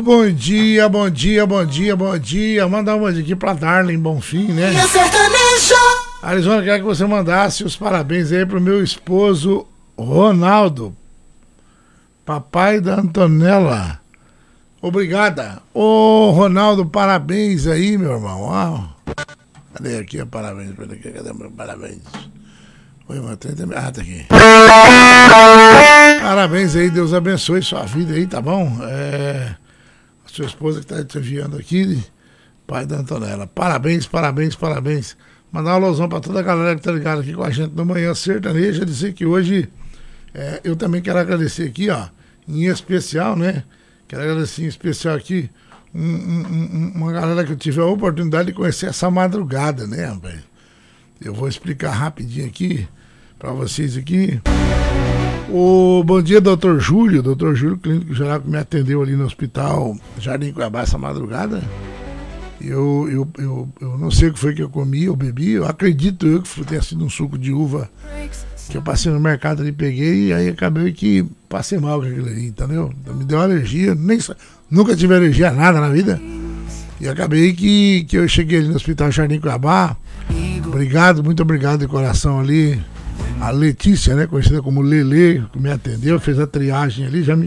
bom dia, bom dia, bom dia, bom dia. Mandar um bom dia aqui pra Darlene Bonfim, né? Arizona, quero que você mandasse os parabéns aí pro meu esposo Ronaldo, papai da Antonella. Obrigada. Ô, Ronaldo, parabéns aí, meu irmão. Cadê aqui? Parabéns. Cadê meu parabéns? Oi, mano, tá aqui. Parabéns aí, Deus abençoe sua vida aí, tá bom? A sua esposa que tá te enviando aqui, pai da Antonella. Parabéns, parabéns, parabéns. Mandar uma alusão pra toda a galera que tá ligada aqui com a gente no Manhã Sertaneja. Dizer que hoje eu também quero agradecer aqui, ó, em especial, né? Quero agradecer em especial aqui uma galera que eu tive a oportunidade de conhecer essa madrugada, né, rapaz? Eu vou explicar rapidinho aqui pra vocês aqui. Bom dia, doutor Júlio, clínico geral, que me atendeu ali no hospital Jardim Cuiabá essa madrugada. Eu não sei o que foi que eu comi, eu bebi, eu acredito que tenha sido um suco de uva que eu passei no mercado ali, peguei, e aí acabei que passei mal com aquilo ali, entendeu? Então, me deu alergia, nunca tive alergia a nada na vida, e acabei que eu cheguei ali no hospital Jardim Cuiabá. Obrigado, muito obrigado de coração ali, a Letícia, né, conhecida como Lelê, que me atendeu, fez a triagem ali, já me